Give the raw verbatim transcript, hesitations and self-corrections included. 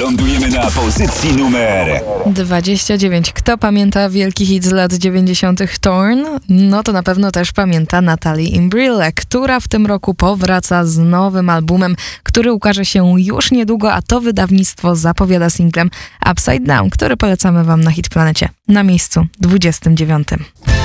Lądujemy na pozycji numer dwadzieścia dziewięć. Kto pamięta wielki hit z lat dziewięćdziesiątych Torn? No to na pewno też pamięta Natalie Imbruglia, która w tym roku powraca z nowym albumem, który ukaże się już niedługo, a to wydawnictwo zapowiada singlem Upside Down, który polecamy wam na Hit Planecie na miejscu dwudziestym dziewiątym.